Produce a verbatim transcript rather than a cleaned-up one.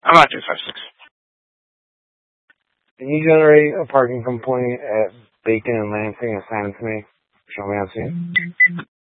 I'm not two five six. Can you generate a parking complaint at Bacon and Lansing and assign it to me? Show me how to see it.